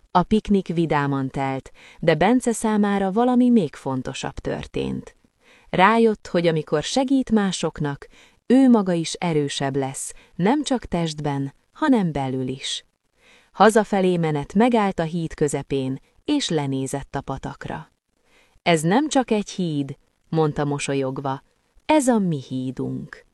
A piknik vidáman telt, de Bence számára valami még fontosabb történt. Rájött, hogy amikor segít másoknak, ő maga is erősebb lesz, nem csak testben, hanem belül is. Hazafelé menet megállt a híd közepén, és lenézett a patakra. Ez nem csak egy híd, mondta mosolyogva, ez a mi hídunk.